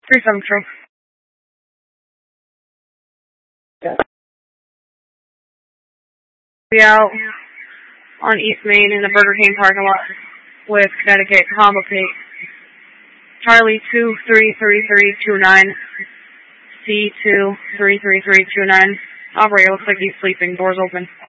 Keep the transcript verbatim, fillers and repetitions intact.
three seven Control. Yeah. Be out on East Main in the Burger King parking lot with Connecticut combo Pete. Charlie two three three three two nine. C two three three three two nine. Operator looks like he's sleeping. Doors open.